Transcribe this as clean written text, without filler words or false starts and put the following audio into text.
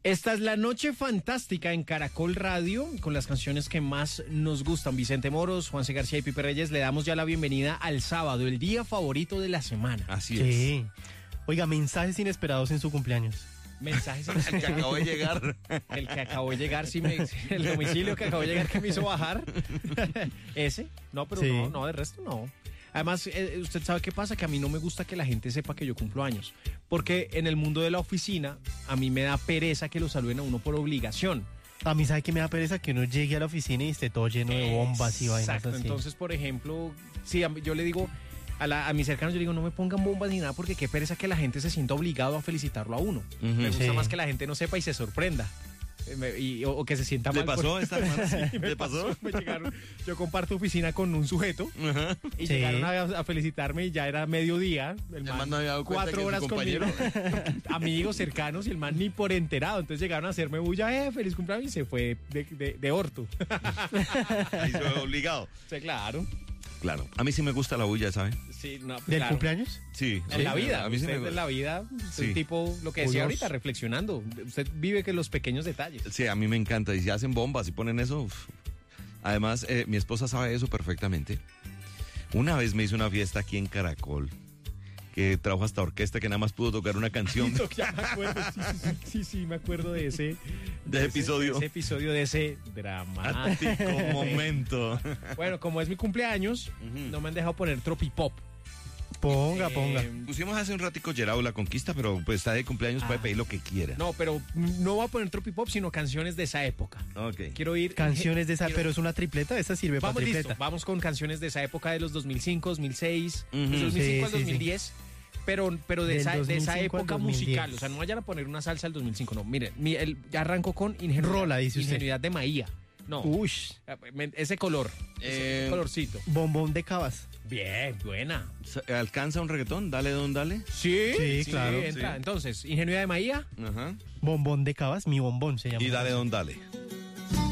Esta es la noche fantástica en Caracol Radio, con las canciones que más nos gustan. Vicente Moros, Juanse García y Pipe Reyes, le damos ya la bienvenida al sábado, el día favorito de la semana. Así Sí. Oiga, mensajes inesperados en su cumpleaños. Mensajes es. El que acabó de llegar. El que acabó de llegar, el domicilio que acabó de llegar que me hizo bajar. Ese, no, pero Sí. no, de resto no. Además, usted sabe qué pasa, que a mí no me gusta que la gente sepa que yo cumplo años. Porque en el mundo de la oficina, a mí me da pereza que lo saluden a uno por obligación. A mí, ¿sabe qué me da pereza? Que uno llegue a la oficina y esté todo lleno de bombas y vainas Exacto, así. entonces, por ejemplo, sí, yo le digo a mis cercanos, yo le digo, no me pongan bombas ni nada, porque qué pereza que la gente se sienta obligado a felicitarlo a uno. Me gusta más que la gente no sepa y se sorprenda. O que se sienta mal. ¿Le pasó esta semana? Sí, ¿Le pasó? Me llegaron, yo comparto oficina con un sujeto y Sí. llegaron a felicitarme y ya era mediodía. El man no había dado cuenta 4 que horas su conmigo, compañero. amigos cercanos, y el man ni por enterado. Entonces llegaron a hacerme bulla, feliz cumpleaños, y se fue de orto. Ahí se ve obligado. Sí, claro. Claro. A mí sí me gusta la bulla, ¿sabe? Sí, no, ¿Del claro. cumpleaños? Sí. En la vida, A mí sí usted me en la vida, Sí. el tipo, lo que decía Uy, ahorita, reflexionando. Usted vive que los pequeños detalles. Sí, a mí me encanta. Y si hacen bombas y ponen eso. Uf. Además, mi esposa sabe eso perfectamente. Una vez me hizo una fiesta aquí en Caracol, que trajo hasta orquesta, que nada más pudo tocar una canción. Ya me acuerdo, sí, me acuerdo de ese episodio. Ese episodio, de ese dramático Atípico momento. Bueno, como es mi cumpleaños, no me han dejado poner tropipop. Ponga. Pusimos hace un ratico Gerao La Conquista, pero pues está de cumpleaños, puede pedir lo que quiera. No, pero no voy a poner tropipop, sino canciones de esa época. Ok. Quiero ir... Canciones de esa, quiero- pero es una tripleta, esa sirve para Vamos, tripleta. listo, vamos con canciones de esa época, de los 2005, 2006, Ujú. de 2005 al Sí, sí, 2010. Pero de Del esa 2005 al época 2010. musical. O sea, no vayan a poner una salsa del 2005, no. Miren, ya arrancó con Ingenuidad. Rola, dice usted. Ingenuidad de Maía. No. Ush, Ese color. Ese colorcito. bombón de cabas. Bien, buena. ¿Alcanza un reggaetón? Dale, don, dale. Sí, claro. Entra. Sí. Entonces, Ingenuidad de Maía. Ajá. Bombón de cabas, mi bombón se llama. Y dale, don, dale.